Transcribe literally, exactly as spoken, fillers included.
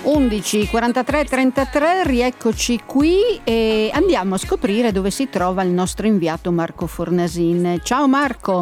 undici quarantatré trentatré, rieccoci qui e andiamo a scoprire dove si trova il nostro inviato Marco Fornasin. Ciao Marco.